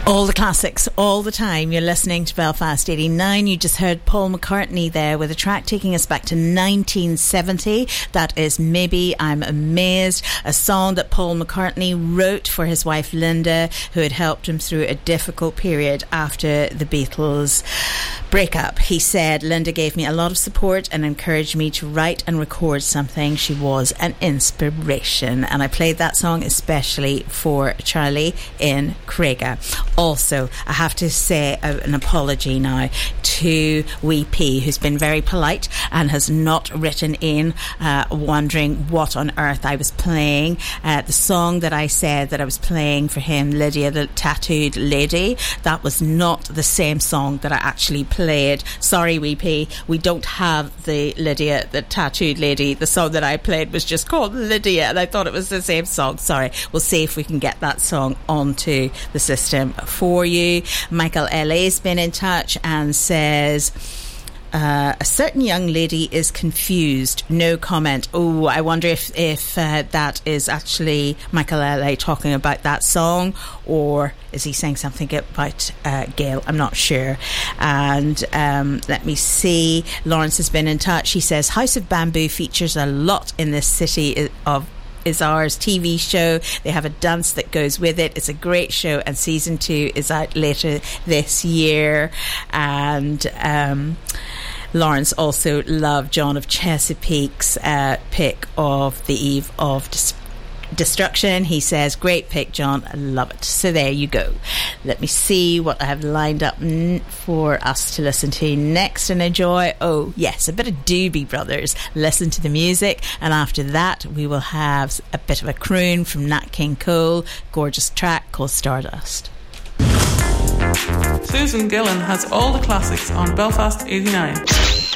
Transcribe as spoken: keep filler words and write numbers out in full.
All the classics, all the time. You're listening to Belfast eighty-nine. You just heard Paul McCartney there with a track taking us back to nineteen seventy. That is Maybe I'm Amazed, a song that Paul McCartney wrote for his wife Linda, who had helped him through a difficult period after the Beatles breakup. He said, Linda gave me a lot of support and encouraged me to write and record something. She was an inspiration. And I played that song especially for Charlie in Craiga. Also, I have to say uh, an apology now to Wee P, who's been very polite and has not written in uh, wondering what on earth I was playing. Uh, the song that I said that I was playing for him, Lydia the Tattooed Lady, that was not the same song that I actually played. Sorry, Wee P, we don't have the Lydia the Tattooed Lady. The song that I played was just called Lydia, and I thought it was the same song. Sorry, we'll see if we can get that song onto the system for you. Michael L A's been in touch and says, Uh, a certain young lady is confused. No comment. Oh, I wonder if if uh, that is actually Michael L A talking about that song, or is he saying something about uh, Gail? I'm not sure. And um, let me see. Lawrence has been in touch. He says House of Bamboo features a lot in this city of Is Ours T V show. They have a dance that goes with it. It's a great show, and season two is out later this year. And um, Lawrence also loved John of Chesapeake's uh, pick of The Eve of Dis- Destruction. He says, great pick, John, I love it. So there you go. Let me see what I have lined up n- for us to listen to next and enjoy. Oh yes, a bit of Doobie Brothers. Listen to the music, and after that we will have a bit of a croon from Nat King Cole. Gorgeous track called Stardust. Susan Gillen has all the classics on Belfast eighty-nine.